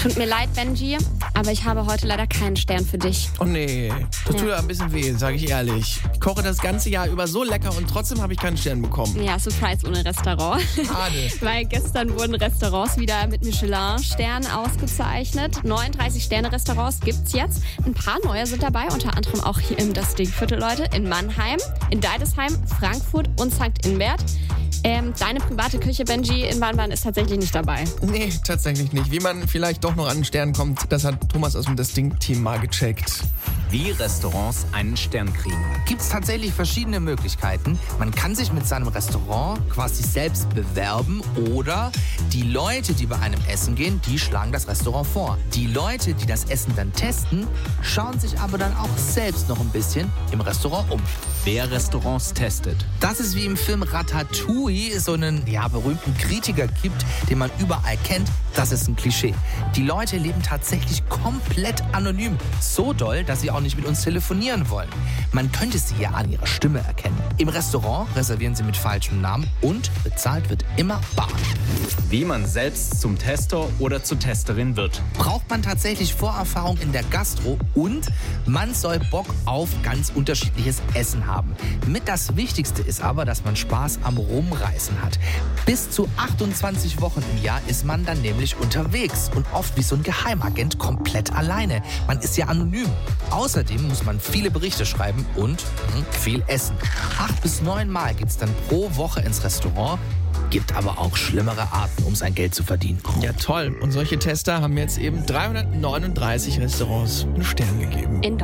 Tut mir leid, Benji, aber ich habe heute leider keinen Stern für dich. Oh nee, das tut ja ein bisschen weh, sage ich ehrlich. Ich koche das ganze Jahr über so lecker und trotzdem habe ich keinen Stern bekommen. Ja, Surprise ohne Restaurant. Schade. Weil gestern wurden Restaurants wieder mit Michelin-Sternen ausgezeichnet. 39 Sterne-Restaurants gibt's jetzt. Ein paar neue sind dabei, unter anderem auch hier im Das Dickviertel, Leute, in Mannheim, in Deidesheim, Frankfurt und St. Ingbert. Deine private Küche, Benji, in Wann ist tatsächlich nicht dabei. Nee, tatsächlich nicht. Wie man vielleicht doch noch an einen Stern kommt, das hat Thomas aus dem Distinct-Team mal gecheckt. Wie Restaurants einen Stern kriegen. Gibt es tatsächlich verschiedene Möglichkeiten. Man kann sich mit seinem Restaurant quasi selbst bewerben oder die Leute, die bei einem Essen gehen, die schlagen das Restaurant vor. Die Leute, die das Essen dann testen, schauen sich aber dann auch selbst noch ein bisschen im Restaurant um. Wer Restaurants testet. Das ist wie im Film Ratatouille so einen berühmten Kritiker gibt, den man überall kennt. Das ist ein Klischee. Die Leute leben tatsächlich komplett anonym. So doll, dass sie auch nicht mit uns telefonieren wollen. Man könnte sie ja an ihrer Stimme erkennen. Im Restaurant reservieren sie mit falschem Namen und bezahlt wird immer bar. Wie man selbst zum Tester oder zur Testerin wird. Braucht man tatsächlich Vorerfahrung in der Gastro und man soll Bock auf ganz unterschiedliches Essen haben. Mit das Wichtigste ist aber, dass man Spaß am Rumreisen hat. Bis zu 28 Wochen im Jahr ist man dann nämlich unterwegs und oft wie so ein Geheimagent komplett alleine. Man ist ja anonym. Außerdem muss man viele Berichte schreiben und viel essen. 8 bis 9 Mal geht's dann pro Woche ins Restaurant. Gibt aber auch schlimmere Arten, um sein Geld zu verdienen. Ja, toll. Und solche Tester haben jetzt eben 339 Restaurants einen Stern gegeben. In